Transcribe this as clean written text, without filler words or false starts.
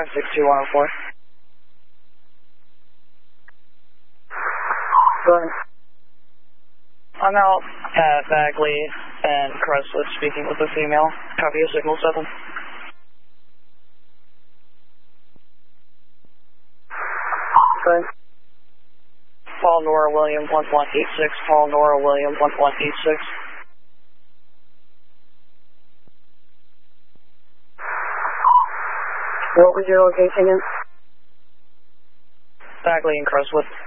562-104. Go ahead. I'm out at Bagley and Crestwood speaking with a female. Copy of signal 7. Go ahead. Paul Nora William 1186. Paul Nora William 1186. What was your location again? Bagley and Crestwood.